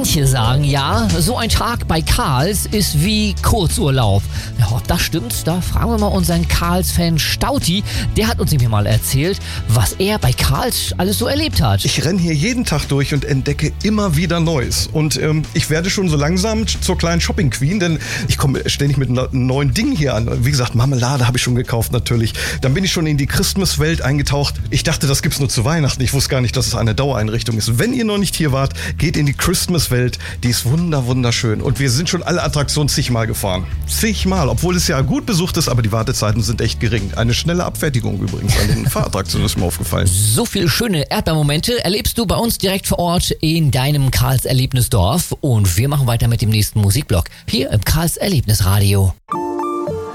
Manche sagen ja, so ein Tag bei Karls ist wie Kurzurlaub. Ja, ob das stimmt, da fragen wir mal unseren Karls-Fan Stauti. Der hat uns nämlich mal erzählt, was er bei Karls alles so erlebt hat. Ich renne hier jeden Tag durch und entdecke immer wieder Neues. Und ich werde schon so langsam zur kleinen Shopping-Queen, denn ich komme ständig mit neuen Dingen hier an. Wie gesagt, Marmelade habe ich schon gekauft natürlich. Dann bin ich schon in die Christmas-Welt eingetaucht. Ich dachte, das gibt's nur zu Weihnachten. Ich wusste gar nicht, dass es eine Dauereinrichtung ist. Wenn ihr noch nicht hier wart, geht in die Christmas-Welt. Die ist wunderschön. Und wir sind schon alle Attraktionen zigmal gefahren. Zigmal, obwohl es ja gut besucht ist, aber die Wartezeiten sind echt gering. Eine schnelle Abfertigung übrigens an den Fahrattraktionen ist mir aufgefallen. So viele schöne Erdbeermomente erlebst du bei uns direkt vor Ort in deinem Karls Erlebnisdorf. Und wir machen weiter mit dem nächsten Musikblock hier im Karls Erlebnisradio.